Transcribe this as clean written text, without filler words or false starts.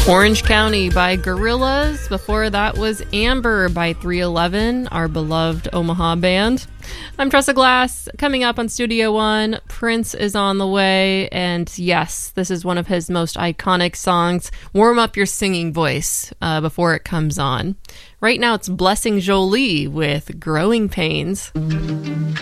Orange County by Gorillaz. Before that was Amber by 311, our beloved Omaha band. I'm Tressa Glass. Coming up on Studio One, Prince is on the way, and yes, this is one of his most iconic songs. Warm up your singing voice before it comes on. Right now it's Blessing Jolie with Growing Pains.